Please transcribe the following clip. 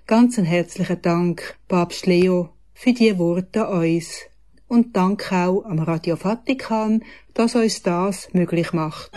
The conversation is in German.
Ganz einen herzlichen Dank, Papst Leo, für die Worte an uns. Und Dank auch am Radio Vatikan, dass uns das möglich macht.